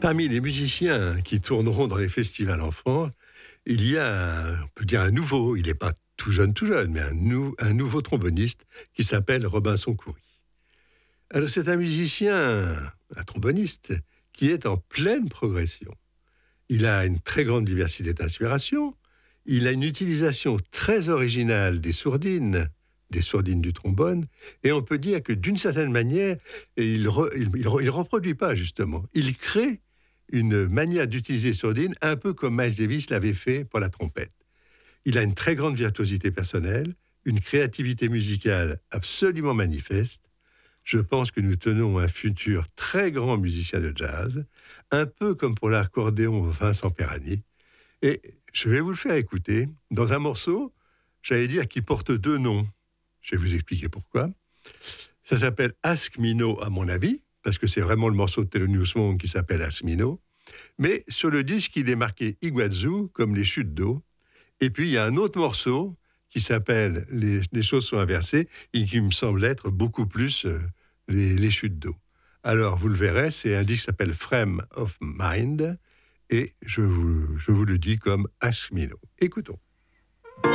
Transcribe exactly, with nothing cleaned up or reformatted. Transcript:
Parmi les musiciens qui tourneront dans les festivals en France, il y a, un- on peut dire un nouveau, il n'est pas tout jeune, tout jeune, mais un, nou- un nouveau tromboniste qui s'appelle Robinson Coury. Alors c'est un musicien, un tromboniste, qui est en pleine progression. Il a une très grande diversité d'inspiration, il a une utilisation très originale des sourdines, des sourdines du trombone, et on peut dire que d'une certaine manière, il ne reproduit pas justement, il crée une manière d'utiliser les sourdines un peu comme Miles Davis l'avait fait pour la trompette. Il a une très grande virtuosité personnelle, une créativité musicale absolument manifeste. Je pense que nous tenons un futur très grand musicien de jazz, un peu comme pour l'accordéon Vincent Perani. Et je vais vous le faire écouter dans un morceau, j'allais dire, qui porte deux noms. Je vais vous expliquer pourquoi. Ça s'appelle Ask Me No, à mon avis, parce que c'est vraiment le morceau de Thelonious Monk qui s'appelle Ask Me No. Mais sur le disque, il est marqué Iguazu, comme les chutes d'eau. Et puis, il y a un autre morceau qui s'appelle Les, les choses sont inversées et qui me semble être beaucoup plus euh, les, les chutes d'eau. Alors, vous le verrez, c'est un disque qui s'appelle Frame of Mind et je vous, je vous le dis comme Ask Me No. Écoutons.